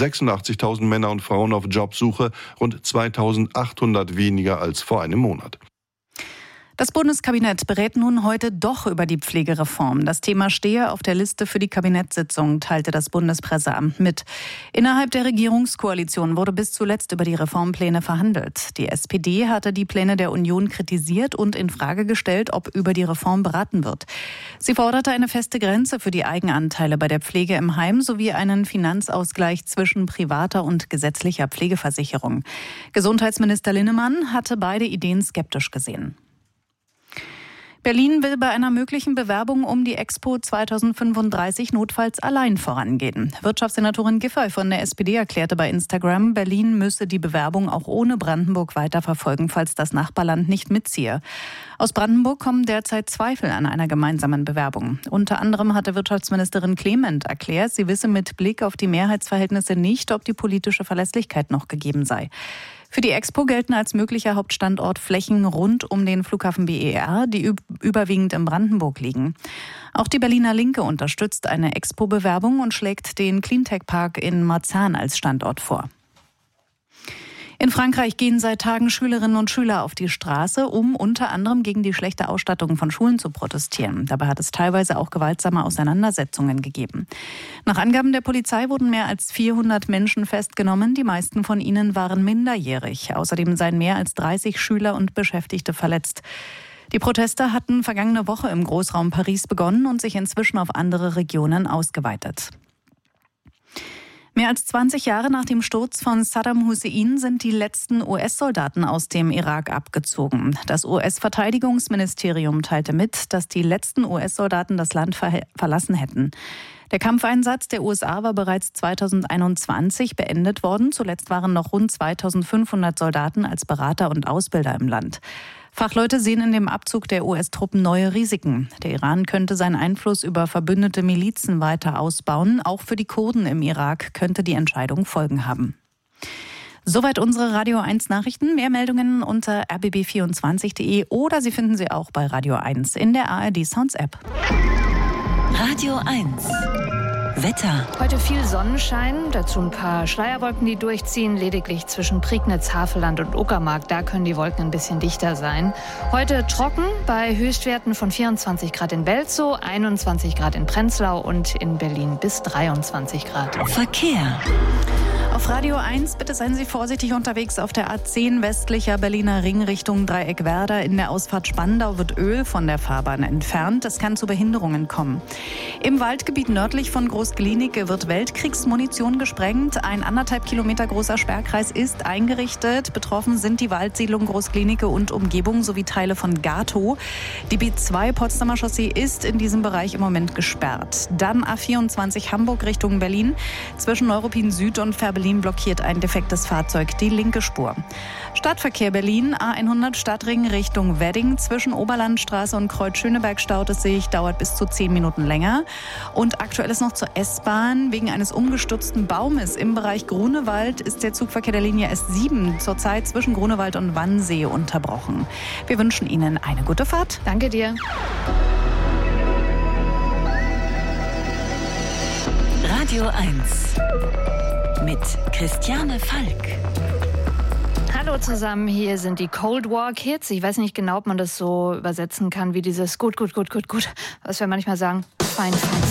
86.000 Männer und Frauen auf Jobsuche, rund 2.800 weniger als vor einem Monat. Das Bundeskabinett berät nun heute doch über die Pflegereform. Das Thema stehe auf der Liste für die Kabinettssitzung, teilte das Bundespresseamt mit. Innerhalb der Regierungskoalition wurde bis zuletzt über die Reformpläne verhandelt. Die SPD hatte die Pläne der Union kritisiert und in Frage gestellt, ob über die Reform beraten wird. Sie forderte eine feste Grenze für die Eigenanteile bei der Pflege im Heim sowie einen Finanzausgleich zwischen privater und gesetzlicher Pflegeversicherung. Gesundheitsminister Linnemann hatte beide Ideen skeptisch gesehen. Berlin will bei einer möglichen Bewerbung um die Expo 2035 notfalls allein vorangehen. Wirtschaftssenatorin Giffey von der SPD erklärte bei Instagram, Berlin müsse die Bewerbung auch ohne Brandenburg weiterverfolgen, falls das Nachbarland nicht mitziehe. Aus Brandenburg kommen derzeit Zweifel an einer gemeinsamen Bewerbung. Unter anderem hatte Wirtschaftsministerin Clement erklärt, sie wisse mit Blick auf die Mehrheitsverhältnisse nicht, ob die politische Verlässlichkeit noch gegeben sei. Für die Expo gelten als möglicher Hauptstandort Flächen rund um den Flughafen BER, die überwiegend in Brandenburg liegen. Auch die Berliner Linke unterstützt eine Expo-Bewerbung und schlägt den Cleantech-Park in Marzahn als Standort vor. In Frankreich gehen seit Tagen Schülerinnen und Schüler auf die Straße, um unter anderem gegen die schlechte Ausstattung von Schulen zu protestieren. Dabei hat es teilweise auch gewaltsame Auseinandersetzungen gegeben. Nach Angaben der Polizei wurden mehr als 400 Menschen festgenommen. Die meisten von ihnen waren minderjährig. Außerdem seien mehr als 30 Schüler und Beschäftigte verletzt. Die Proteste hatten vergangene Woche im Großraum Paris begonnen und sich inzwischen auf andere Regionen ausgeweitet. Mehr als 20 Jahre nach dem Sturz von Saddam Hussein sind die letzten US-Soldaten aus dem Irak abgezogen. Das US-Verteidigungsministerium teilte mit, dass die letzten US-Soldaten das Land verlassen hätten. Der Kampfeinsatz der USA war bereits 2021 beendet worden. Zuletzt waren noch rund 2.500 Soldaten als Berater und Ausbilder im Land. Fachleute sehen in dem Abzug der US-Truppen neue Risiken. Der Iran könnte seinen Einfluss über verbündete Milizen weiter ausbauen. Auch für die Kurden im Irak könnte die Entscheidung Folgen haben. Soweit unsere Radio 1 Nachrichten. Mehr Meldungen unter rbb24.de oder Sie finden sie auch bei Radio 1 in der ARD Sounds App. Radio 1. Wetter. Heute viel Sonnenschein, dazu ein paar Schleierwolken, die durchziehen. Lediglich zwischen Prignitz, Havelland und Uckermark, da können die Wolken ein bisschen dichter sein. Heute trocken bei Höchstwerten von 24 Grad in Belzow, 21 Grad in Prenzlau und in Berlin bis 23 Grad. Verkehr. Auf Radio 1 bitte seien Sie vorsichtig unterwegs auf der A10 westlicher Berliner Ring Richtung Dreieckwerder. In der Ausfahrt Spandau wird Öl von der Fahrbahn entfernt. Es kann zu Behinderungen kommen. Im Waldgebiet nördlich von Groß-Glienicke wird Weltkriegsmunition gesprengt. Ein 1,5 Kilometer großer Sperrkreis ist eingerichtet. Betroffen sind die Waldsiedlung Groß-Glienicke und Umgebung sowie Teile von Gatow. Die B2 Potsdamer Chaussee ist in diesem Bereich im Moment gesperrt. Dann A24 Hamburg Richtung Berlin. Zwischen Neuruppin Süd und Fährberlin blockiert ein defektes Fahrzeug die linke Spur. Stadtverkehr Berlin, A100 Stadtring Richtung Wedding. Zwischen Oberlandstraße und Kreuz-Schöneberg staut es sich, dauert bis zu 10 Minuten länger. Und aktuell ist noch zur S-Bahn. Wegen eines umgestürzten Baumes im Bereich Grunewald ist der Zugverkehr der Linie S7 zurzeit zwischen Grunewald und Wannsee unterbrochen. Wir wünschen Ihnen eine gute Fahrt. Danke dir. Radio 1 mit Christiane Falk. Hallo zusammen, hier sind die Cold War Kids. Ich weiß nicht genau, ob man das so übersetzen kann wie dieses gut, was wir manchmal sagen, fein,